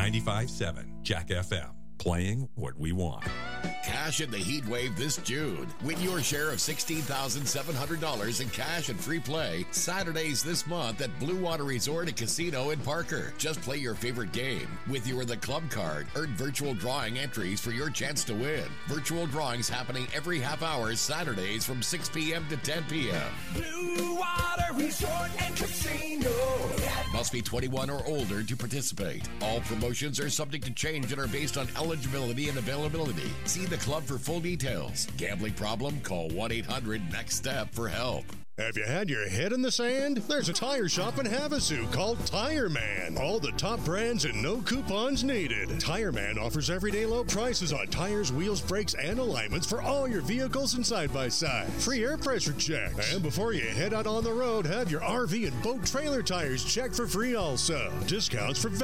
95.7 Jack FM, playing what we want. Cash in the heat wave this June. Win your share of $16,700 in cash and free play Saturdays this month at Blue Water Resort and Casino in Parker. Just play your favorite game with your The Club card. Earn virtual drawing entries for your chance to win. Virtual drawings happening every half hour Saturdays from 6 p.m. to 10 p.m. Blue Water Resort and Casino. Must be 21 or older to participate. All promotions are subject to change and are based on eligibility and availability. See the club for full details. Gambling problem? Call 1-800-NEXT-STEP for help. Have you had your head in the sand? There's a tire shop in Havasu called Tire Man. All the top brands and no coupons needed. Tire Man offers everyday low prices on tires, wheels, brakes, and alignments for all your vehicles and side-by-side. Free air pressure checks. And before you head out on the road, have your RV and boat trailer tires checked for free also. Discounts for